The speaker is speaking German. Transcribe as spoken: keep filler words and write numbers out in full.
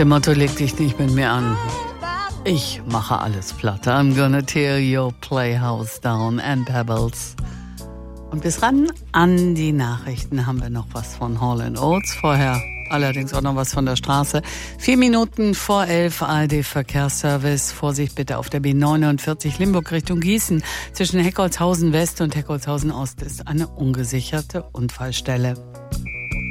dem Motto, leg dich nicht mit mir an. Ich mache alles platt. I'm gonna tear your playhouse down and pebbles. Und bis ran an die Nachrichten haben wir noch was von Hall and Oates. Vorher allerdings auch noch was von der Straße. Vier Minuten vor elf, A R D Verkehrsservice. Vorsicht bitte auf der B neunundvierzig Limburg Richtung Gießen. Zwischen Heckholzhausen West und Heckholzhausen Ost ist eine ungesicherte Unfallstelle.